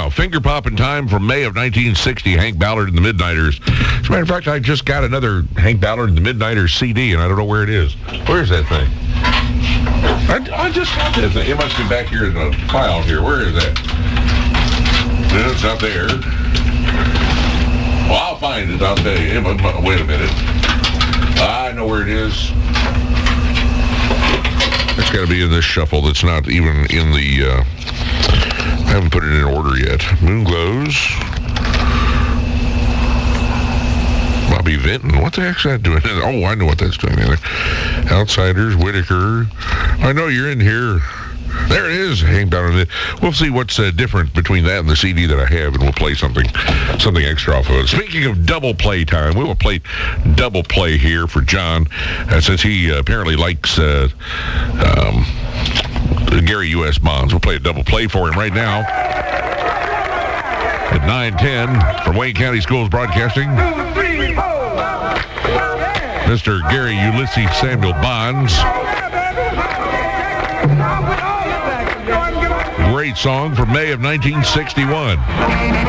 now. Finger popping time from May of 1960, Hank Ballard and the Midnighters. As a matter of fact, I just got another Hank Ballard and the Midnighters CD, and I don't know where it is. Where's that thing? I just got that thing. It must be back here in the file here. Where is that? No, it's not there. Well, I'll find it. I'll tell you. Wait a minute. I know where it is. It's got to be in this shuffle that's not even in the... I haven't put it in order yet. Moon Glows. Bobby Vinton. What the heck's that doing? Oh, I know what that's doing there. Outsiders, Whitaker. I know you're in here. There it is. Hang down on it. We'll see what's different between that and the CD that I have, and we'll play something extra off of it. Speaking of double play time, we will play double play here for John, since he apparently likes Gary U.S. Bonds. We'll play a double play for him right now at 9:10 from Wayne County Schools Broadcasting. Mr. Gary Ulysses Samuel Bonds. Great song from May of 1961.